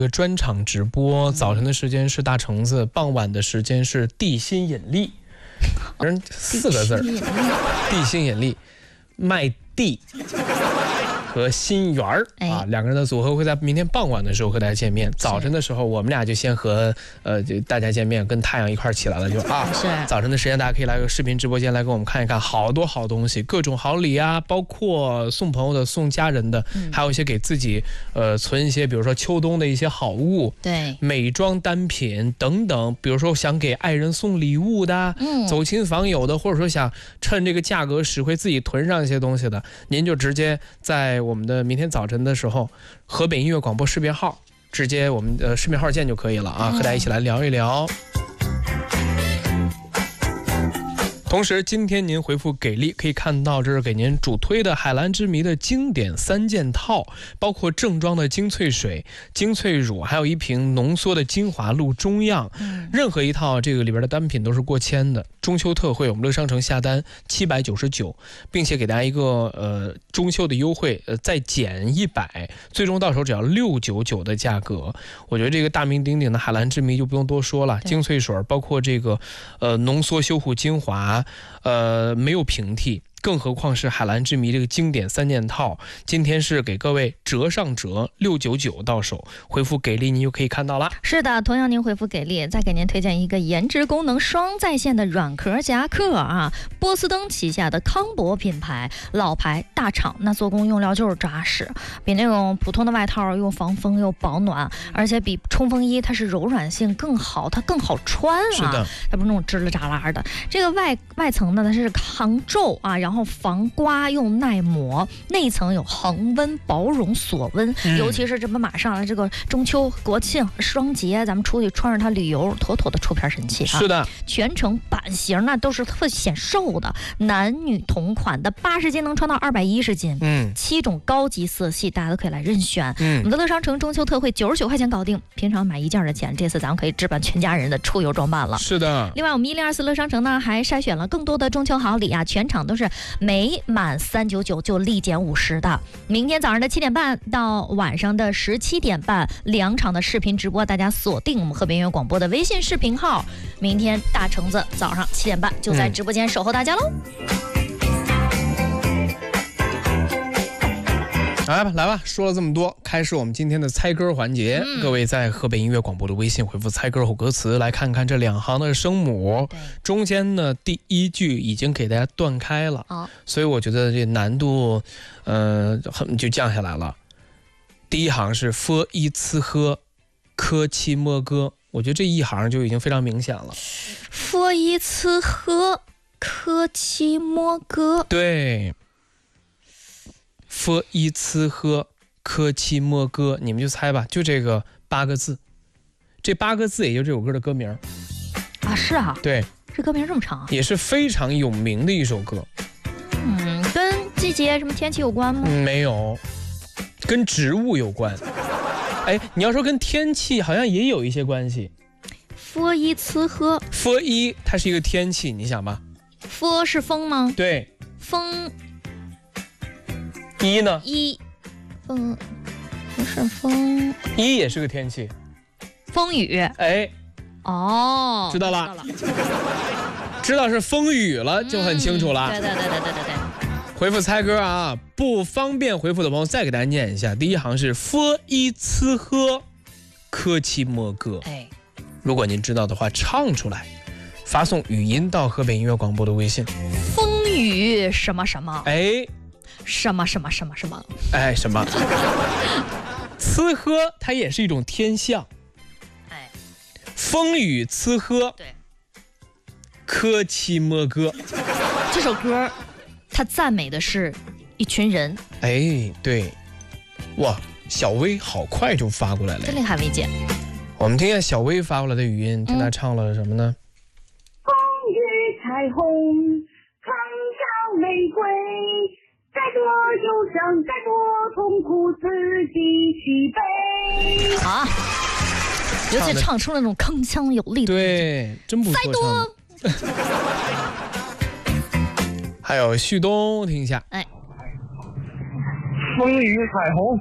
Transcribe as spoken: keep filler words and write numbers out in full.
个专场直播，早晨的时间是大橙子，傍晚的时间是地心引力，人四个字儿，地心引力，卖地和心圆儿啊，两个人的组合会在明天傍晚的时候和大家见面。早晨的时候，我们俩就先和呃就大家见面，跟太阳一块起来了，就啊，是早晨的时间，大家可以来个视频直播间来跟我们看一看，好多好东西，各种好礼啊，包括送朋友的、送家人的，嗯、还有一些给自己呃存一些，比如说秋冬的一些好物， 对， 美妆单品等等，比如说想给爱人送礼物的，嗯，走亲访友的，或者说想趁这个价格实惠自己囤上一些东西的，您就直接在我们的明天早晨的时候，河北音乐广播视频号，直接我们的视频号见就可以了啊，和大家一起来聊一聊。同时，今天您回复给力，可以看到这是给您主推的海蓝之谜的经典三件套，包括正装的精粹水、精粹乳，还有一瓶浓缩的精华露中样。嗯、任何一套这个里边的单品都是过千的。中秋特惠，我们乐商城下单七百九十九，并且给大家一个呃中秋的优惠，呃再减一百，最终到手只要六九九的价格。我觉得这个大名鼎鼎的海蓝之谜就不用多说了，精粹水包括这个呃浓缩修护精华。呃，没有平替，更何况是海蓝之谜这个经典三件套，今天是给各位折上折，六九九到手，回复给力您就可以看到了。 是的，同样您回复给力，再给您推荐一个颜值功能双在线的软壳夹克啊，波司登旗下的康博品牌，老牌大厂，那做工用料就是扎实，比那种普通的外套又防风又保暖，而且比冲锋衣它是柔软性更好，它更好穿啊， 是的， 它不是那种支了扎拉的。这个外外层呢，它是抗皱啊，然后防刮又耐磨，内层有恒温保绒锁温、嗯、尤其是这不马上了这个中秋国庆双节，咱们出去穿着它旅游，妥妥的出片神器啊！ 是的， 全程版型那都是特显瘦的，男女同款的，八十斤能穿到二百一十斤，嗯，七种高级色系，大家都可以来任选。嗯，我们的乐商城中秋特惠九十九块钱搞定，平常买一件的钱，这次咱们可以置办全家人的出游装扮了。 是的， 另外我们一零二四乐商城呢还筛选了更多的中秋好礼啊，全场都是每满三九九就立减五十的。明天早上的七点半到晚上的十七点半，两场的视频直播，大家锁定我们河北音乐广播的微信视频号。明天大橙子早上七点半就在直播间守候大家喽。 来吧，来吧，说了这么多，开始我们今天的猜歌环节。嗯、各位在河北音乐广播的微信回复猜歌后歌词，来看看这两行的声母，中间呢第一句已经给大家断开了，哦、所以我觉得这难度，呃，很就降下来了。第一行是 f 一呲喝，科期摸歌，我觉得这一行就已经非常明显了。 f 一呲喝，科期摸歌， 对。f 一呲喝，科期摸歌，你们就猜吧，就这个八个字，这八个字也就这首歌的歌名啊，是啊， 对， 这歌名这么长， 也是非常有名的一首歌。 嗯，跟季节什么天气有关吗？ 嗯、没有，跟植物有关。哎，你要说跟天气，好像也有一些关系。 f 一呲喝 ，f 一它是一个天气，你想吧 ？f 是风吗？ 对， 风。 一呢？ 一，嗯，不是风。 一也是个天气， 风雨。 哎， 哦， 知道了，知道是风雨了，就很清楚了。 嗯、对对对对对对对。 回复猜歌啊，不方便回复的朋友再给大家念一下。第一行是 f 一呲喝，科期摸歌。哎，如果您知道的话，唱出来，发送语音到河北音乐广播的微信。 风雨什么什么？ 哎。 什么什么什么什么？ 哎，什么？呲喝它也是一种天象。哎，风雨呲喝。 对。 科期摸歌。 这首歌，它赞美的是一群人。 哎，对。哇，小薇好快就发过来了， 真厉害，薇姐。 我们听见小薇发过来的语音，听她唱了什么呢？ 风雨彩虹，创造玫瑰。再多忧伤，再多痛苦，自己去背。 啊！尤其唱出那种铿锵有力的， 对，真不错。再多。还有旭东，听一下。哎， 风雨彩虹。